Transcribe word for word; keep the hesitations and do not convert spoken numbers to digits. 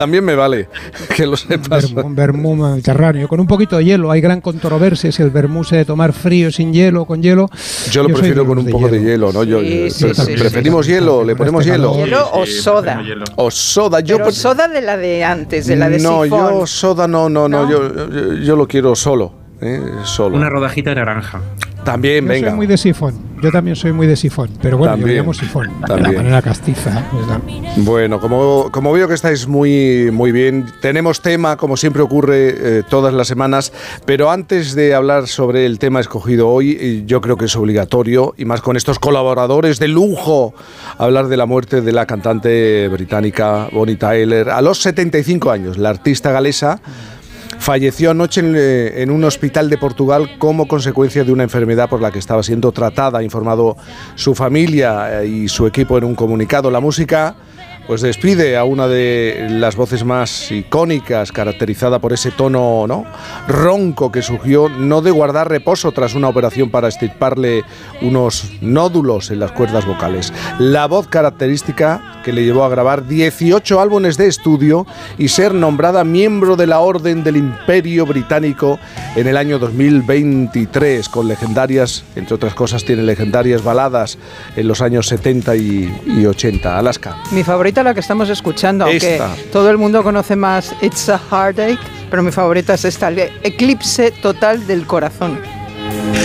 También me vale, que lo sepas. Un vermú mediterráneo, con un poquito de hielo. Hay gran controversia si el vermú se debe tomar frío, sin hielo, con hielo. Yo lo Yo prefiero con un de poco hielo. de hielo, ¿no? Yo, Sí, sí, pre- sí, preferimos sí, sí, hielo, sí, le con ponemos este hielo. calor. ¿Hielo o Sí, soda? ponemos hielo. O soda, yo Pero pre- soda de la de antes, de la de no, sifón. yo soda no, no, no, ¿No? Yo, yo, yo lo quiero solo, ¿eh? Solo. Una rodajita de naranja. También, Yo venga. soy muy de sifón. Yo también soy muy de sifón. Pero bueno, También, yo llamo sifón. De también. la manera castiza. ¿Verdad? Bueno, como, como veo que estáis muy, muy bien, tenemos tema, como siempre ocurre eh, todas las semanas, pero antes de hablar sobre el tema escogido hoy, eh, yo creo que es obligatorio, y más con estos colaboradores de lujo, hablar de la muerte de la cantante británica Bonnie Tyler. A los setenta y cinco años, la artista galesa falleció anoche en, eh, en un hospital de Portugal como consecuencia de una enfermedad por la que estaba siendo tratada, ha informado su familia eh, y su equipo en un comunicado. La música pues despide a una de las voces más icónicas, caracterizada por ese tono, ¿no?, ronco que surgió no de guardar reposo tras una operación para extirparle unos nódulos en las cuerdas vocales. La voz característica que le llevó a grabar dieciocho álbumes de estudio y ser nombrada miembro de la Orden del Imperio Británico en el año dos mil veintitrés, con legendarias, entre otras cosas, tiene legendarias baladas en los años setenta y, y ochenta. Alaska. Mi favorita la que estamos escuchando, aunque Esta. todo el mundo conoce más It's a Heartache, pero mi favorita es esta, el Eclipse Total del Corazón.